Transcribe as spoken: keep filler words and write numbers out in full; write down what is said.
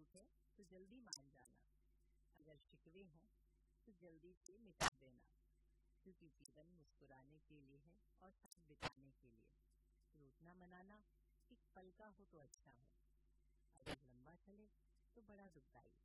दुख है तो जल्दी मान जाना, अगर शिकवे हों तो जल्दी से मिटा देना, क्योंकि जीवन मुस्कुराने के लिए है और साथ बिताने के लिए। रोना मनाना एक पल का हो तो अच्छा है, अगर लंबा चले तो बड़ा दुखदाई।